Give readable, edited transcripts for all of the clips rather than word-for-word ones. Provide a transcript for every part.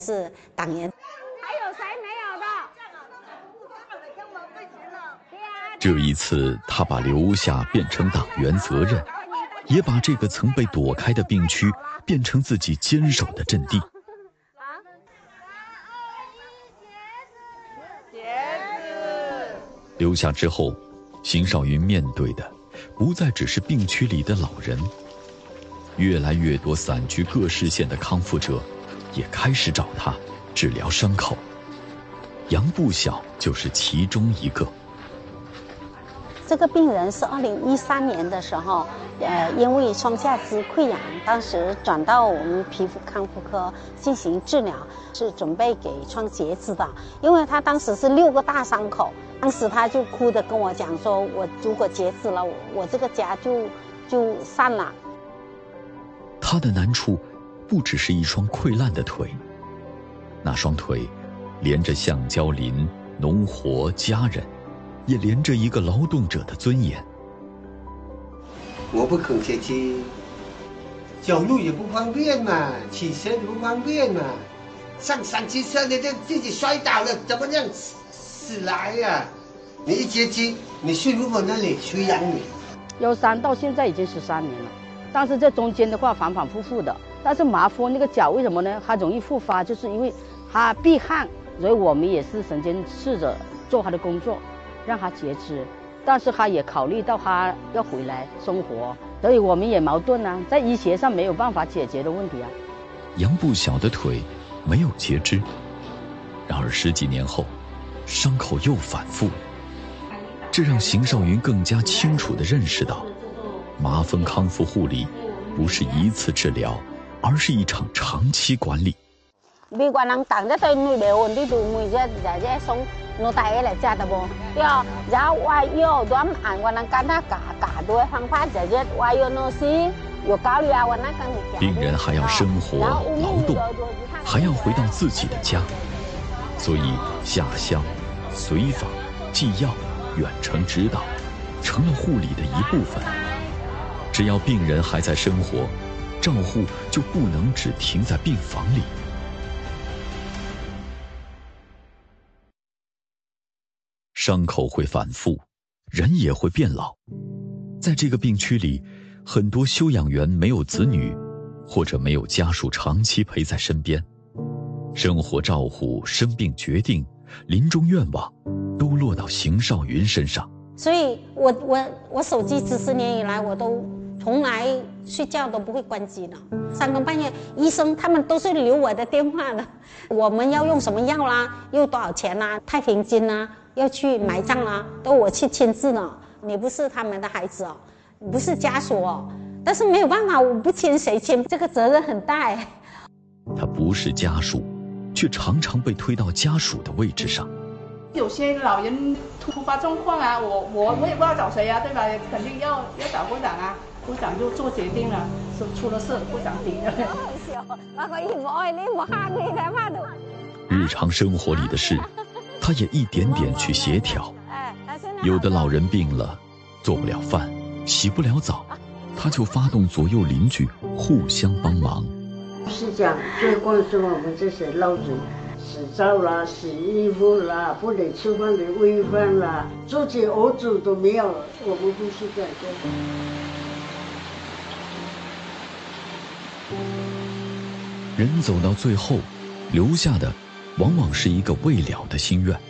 是党员。 还有谁没有的？ 这一次，他把留下变成党员责任，也把这个曾被躲开的病区变成自己坚守的阵地。留下之后，邢少云面对的不再只是病区里的老人，越来越多散居各市县的康复者也开始找他治疗伤口。杨不晓就是其中一个。 这个病人是2013年的时候，因为双下肢溃疡，当时转到我们皮肤康复科进行治疗，是准备给创截肢的。因为他当时是6个大伤口，当时他就哭着跟我讲说，我如果截肢了，我这个家就散了。 他的难处不只是一双溃烂的腿，那双腿连着橡胶林、农活、家人，也连着一个劳动者的尊严。 我不肯下去，走路也不方便嘛，起身也不方便嘛，上山去山的就自己摔倒了，怎么样死来呀？你一截肢，你去如果那里谁养你 ？13到现在已经13年了，但是这中间的话反反复复的。但是麻风那个脚为什么呢？它容易复发，就是因为它避汗，所以我们也是曾经试着做他的工作，让他截肢。但是他也考虑到他要回来生活，所以我们也矛盾啊，在医学上没有办法解决的问题啊。 杨不晓的腿没有截肢，然而10几年后，伤口又反复了。这让邢少云更加清楚地认识到，麻风康复护理不是一次治疗，而是一场长期管理。 美国人党在对内流，你都每日在送奴带来家的不？对啊，然后我有专按我能跟他搞多方法解决，我有东西有高虑啊，我那跟你讲。 病人还要生活、劳动，还要回到自己的家，所以下乡、随访、寄药、远程指导，成了护理的一部分。只要病人还在生活，照护就不能只停在病房里。伤口会反复，人也会变老。在这个病区里，很多休养员没有子女，或者没有家属长期陪在身边，生活照护、生病决定、临终愿望，都落到邢少云身上。 所以我手机10年以来，我都从来睡觉都不会关机的。3更半夜，医生他们都是留我的电话的。我们要用什么药啦，又多少钱啦，太平间啦，要去埋葬啦，都我去签字呢。你不是他们的孩子哦，你不是家属哦，但是没有办法，我不签谁签？这个责任很大哎。 他不是家属，却常常被推到家属的位置上。 有些老人突发状况啊，我也不知道找谁啊，对吧？肯定要找部长啊，部长就做决定了，出了事部长顶了。 日常生活里的事，他也一点点去协调。有的老人病了，做不了饭，洗不了澡，他就发动左右邻居互相帮忙。 是讲最关心我们这些老人，洗澡啦、洗衣服啦、不能吃饭的喂饭啦，自己儿子都没有，我们都是在做。 人走到最后，留下的往往是一个未了的心愿。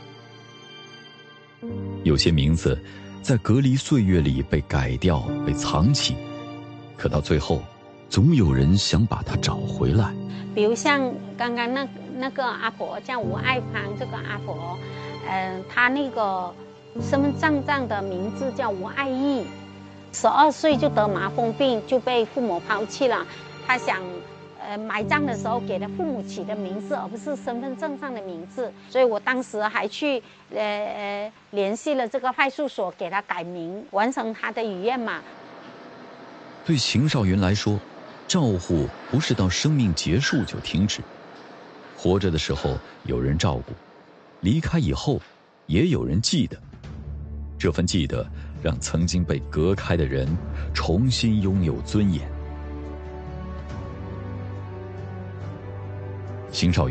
有些名字在隔离岁月里被改掉、被藏起，可到最后，总有人想把它找回来。 比如像刚刚那个阿婆叫吴爱芳，这个阿婆，她那个身份证上的名字叫吴爱义，12岁就得麻风病，就被父母抛弃了。她想。埋葬的时候给了父母起的名字，而不是身份证上的名字，所以我当时还去联系了这个派出所，给他改名，完成他的遗愿嘛。 对邢少云来说，照护不是到生命结束就停止，活着的时候有人照顾，离开以后也有人记得。这份记得让曾经被隔开的人重新拥有尊严。 邢少